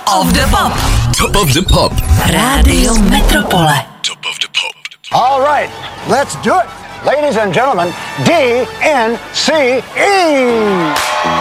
of the Pop. Top of the Pop. Rádio Metropole. Top of the Pop. All right, let's do it. Ladies and gentlemen, DNCE.